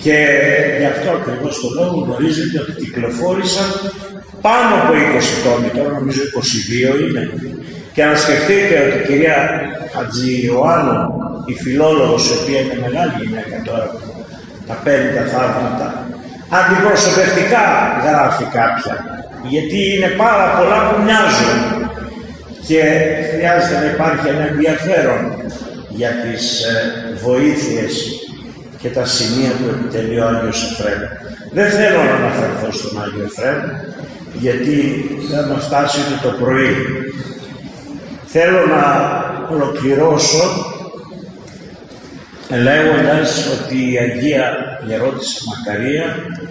Και γι' αυτό ακριβώς το λόγο γνωρίζετε ότι κυκλοφόρησαν πάνω από 20 τόμοι, τώρα νομίζω 22 είναι. Και να σκεφτείτε ότι η κυρία Χατζηιωάννου, η φιλόλογος, η οποία είναι μεγάλη γυναίκα τώρα, τα παίρνει τα θαύματα, αντιπροσωπευτικά γράφει κάποια, γιατί είναι πάρα πολλά που μοιάζουν και χρειάζεται να υπάρχει ένα ενδιαφέρον για τις βοήθειες και τα σημεία που επιτελεί ο Άγιος Εφραίμ. Δεν θέλω να αναφερθώ στον Άγιο Εφραίμ, γιατί δεν μας φτάσει ούτε το πρωί. Θέλω να ολοκληρώσω λέγοντας ότι η Αγία Γερόντισσα Μακαρία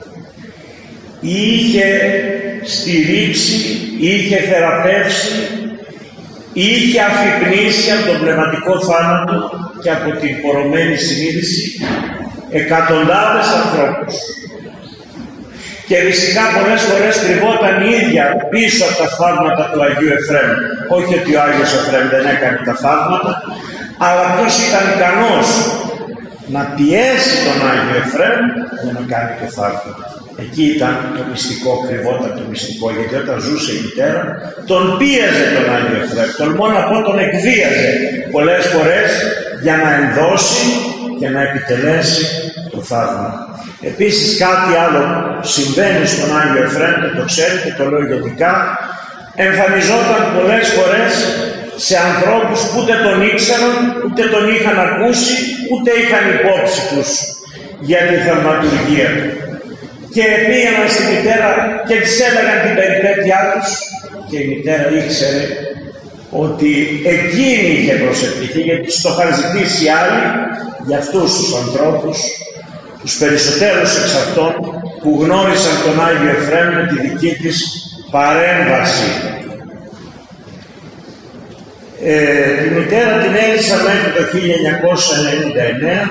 είχε στηρίξει, είχε θεραπεύσει, είχε αφυπνήσει από τον πνευματικό θάνατο και από την πορωμένη συνείδηση εκατοντάδες ανθρώπους. Και φυσικά πολλές φορές κρυβόταν η ίδια πίσω από τα θαύματα του Αγίου Εφραίμ. Όχι ότι ο Άγιος Εφραίμ δεν έκανε τα θαύματα, αλλά ποιος ήταν ικανός να πιέσει τον Άγιο Εφραίμ για να κάνει το θαύματα. Εκεί ήταν το μυστικό, κρυβόταν το μυστικό, γιατί όταν ζούσε η μητέρα τον πίεζε τον Άγιο Εφραίμ, τολμώ να πω τον εκβίαζε πολλές φορές για να ενδώσει και να επιτελέσει το θαύμα. Επίσης κάτι άλλο συμβαίνει στον Άγιο Εφραίμ, το ξέρετε, το λέω ιδιωτικά, εμφανιζόταν πολλές φορές σε ανθρώπους που ούτε τον ήξεραν, ούτε τον είχαν ακούσει, ούτε είχαν υπόψη τους για τη θαυματουργία του. Και πήγαιναν στη μητέρα και της έλεγαν την περιπέτειά τους και η μητέρα ήξερε ότι εκείνη είχε προσευχηθεί, γιατί τους το είχαν ζητήσει άλλοι για αυτούς τους ανθρώπους, τους περισσότερους εξ αυτών που γνώρισαν τον Άγιο Εφραίμ με τη δική της παρέμβαση. Τη μητέρα την έζησα μέχρι το 1999,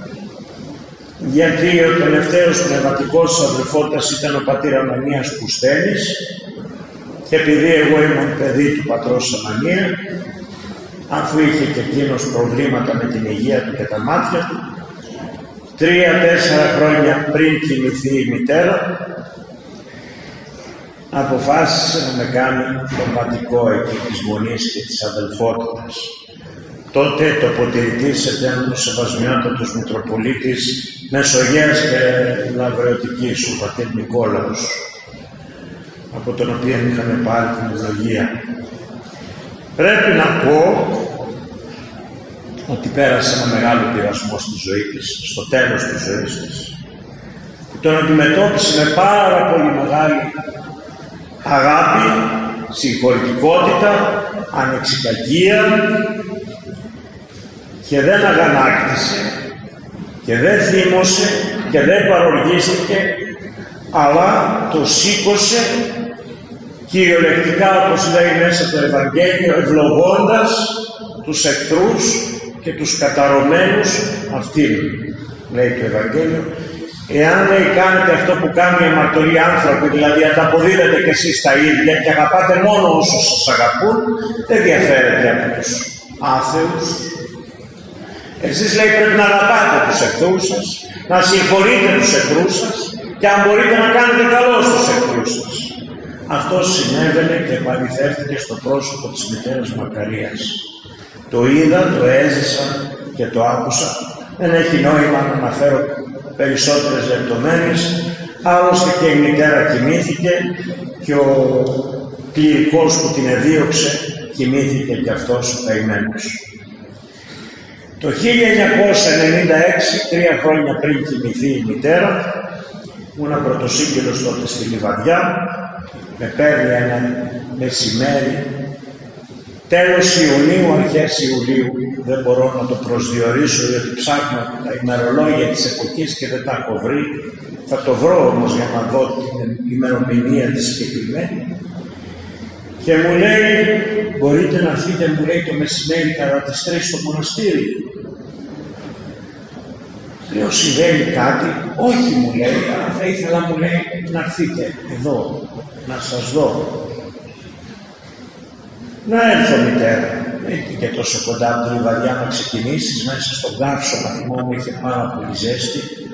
γιατί ο τελευταίος πνευματικός αδελφότητας ήταν ο πατήρ Ανανίας Κουστέλης και επειδή εγώ ήμουν παιδί του πατρός Ανανία, αφού είχε και εκείνος προβλήματα με την υγεία του και τα μάτια του, 3-4 χρόνια πριν κοιμηθεί η μητέρα, αποφάσισε να με κάνει δογματικό εκεί της Μονής και της αδελφότητας. Τότε τοποτηρητής ετέμενος Σεβασμιότατος Μητροπολίτης Μεσογείας και Λαβρεωτικής, ο πατήρ Νικόλαος, από τον οποίο είχαμε πάρει την ευλογία. Πρέπει να πω ότι πέρασε ένα μεγάλο πειρασμό στη ζωή της, στο τέλος της ζωής της, που τον αντιμετώπισε με πάρα πολύ μεγάλη αγάπη, συγχωρητικότητα, ανεξιταγία και δεν αγανάκτησε και δεν θύμωσε και δεν παροργίστηκε, αλλά το σήκωσε κυριολεκτικά, όπως λέει μέσα το Ευαγγέλιο, ευλογώντας τους εχθρούς και τους καταρωμένους αυτήν, λέει το Ευαγγέλιο. Εάν λέει κάνετε αυτό που κάνουν οι αμαρτωλοί άνθρωποι, δηλαδή ανταποδίδετε κι εσείς τα ίδια και αγαπάτε μόνο όσους σας αγαπούν, δεν διαφέρετε από τους άθεους. Εσείς λέει πρέπει να αγαπάτε τους εχθρούς σας, να συγχωρείτε τους εχθρούς σας και αν μπορείτε να κάνετε καλό στους εχθρούς σας. Αυτό συνέβαινε και επαληθεύτηκε στο πρόσωπο της μητέρας Μακαρίας. Το είδα, το έζησα και το άκουσα. Δεν έχει νόημα να αναφέρω περισσότερες λεπτομέρειες. Άλλωστε και η μητέρα κοιμήθηκε και ο κληρικός που την εδίωξε κοιμήθηκε και αυτός ο καημένος. Το 1996, 3 χρόνια πριν κοιμηθεί η μητέρα, ήμουν πρωτοσύγκυρος τότε στη Λιβαδιά, με παίρνει ένα μεσημέρι, τέλος Ιουνίου, αρχές Ιουλίου, δεν μπορώ να το προσδιορίσω γιατί ψάχνω τα ημερολόγια της εποχής και δεν τα έχω βρει, θα το βρω όμως για να δω την ημερομηνία της συγκεκριμένη. Και μου λέει, μπορείτε να έρθετε, μου λέει, το μεσημέρι κατά τις 3 στο μοναστήρι. Λέω, συμβαίνει κάτι? Όχι, μου λέει, αλλά θα ήθελα, μου λέει, να έρθετε εδώ, να σας δω. Να έρθω, μητέρα. Έχει και τόσο κοντά από τη Λιβαδιά να ξεκινήσεις, μέσα στον Καύσωνα, θυμόμαι, είχε πάρα πολύ ζέστη.